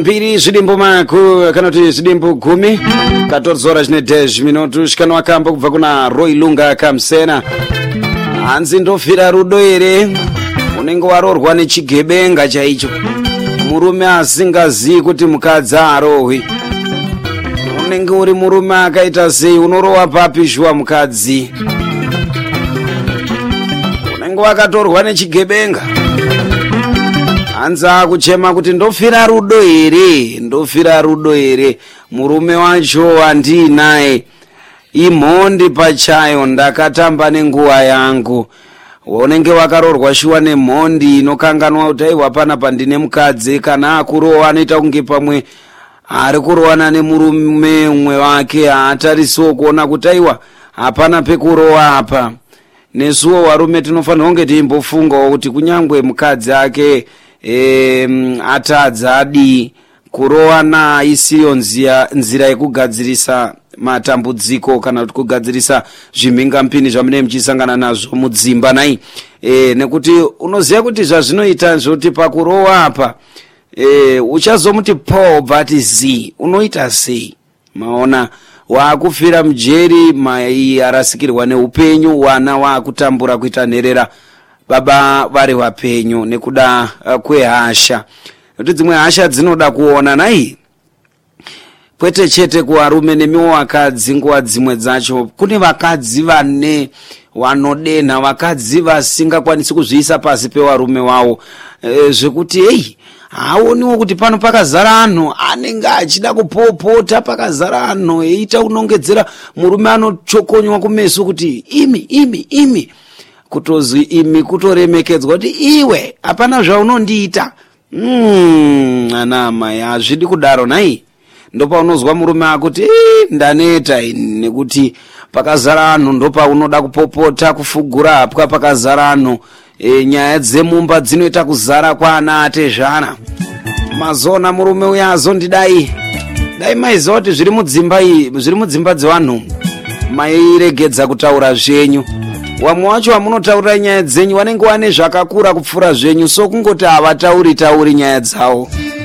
mbiri zvidimbo maku kana kuti zvidimbo gumi 14 horas ne 10 minutos kana akamba kubva kuna Roy Lunga Kamsena. Hanzi ndofira rudo ere unenge warorwa nechigebenga chaicho, murume asingazivi kuti mukadzi arohwi. Unenge uri murume akaita sei, unorowa papi zhuwa mukadzi? Unenge wakatorwa nechigebenga. Hanzi akuchema kuti ndofira rudo ere, ndofira rudo ere, murume wacho andinaye imhondi pachayo, ndakatamba nenguwa yangu. Unenge wakarorwa shuwa nemhondi inokanganwa kuti aiwa pana pandine mukadzi, kana akurowa anoita kunge pamwe ari kurowana nemurume umwe wake, atarisiwo kuona kuti aiwa hapana pekurowa apa. Nesuwo warume tinofanira kunge teimbofungawo kuti kunyangwe mukadzi ake atadza adi kurowana isiyo nzira yekugadzirisa matambudziko kana kuti kugadzirisa zvimhingampini zvamunenge muchisangana nazvo mudzimba nai. Nekuti unoziva kuti zvazvinoita zvoti pakurowa apa uchazomuti Paul bati zi unoita sei. Maona wakufira mujeri, mai arasikirwa neupenyu, wana wakutambura kuita nherera, baba vari vapenyu nekuda kwehasha. Kuti dzimwe hasha dzinoda kuona nai, kwete chete kuvarume nemiwo vakadzi. Nguva dzimwe dzacho kune vakadzi vane wanodenha, vakadzi vasingakwanisi kuzviisa pasi pevarume wavo, zvekuti haoniwo kuti pano pakazara anhu anenge achida kupopota, pakazara anhu eita unongedzera, murume anotshokonywa kumeso kuti imi kutozwi imi kutoremekedzwa kuti iwe hapana zvaunondiita. Anamai hazvidi kudaro nai. Ndopa unozwa murume akuti ndaneta nekuti pakazara anhu, ndopa unoda kupopota kufugura apwa pakazara anhu. Nyaya dzemumba dzinoita kuzara kwaana atezvana. Mazona murume uya azondidai dai maiziva kuti zviri mudzimba dzevanhu mairegedza kutaura zvenyu. Wamwe wacho wamunotaurira nyaya dzenyu wanenge wane zvakakura kupfuura zvenyu, so kungoti havatauri nyaya dzavo.